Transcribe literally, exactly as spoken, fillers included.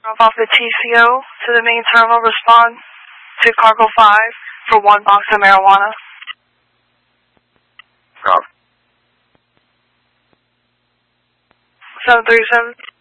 Drop off the T C O to the main terminal. Respond to Cargo five for one box of marijuana. Drop. seven three seven.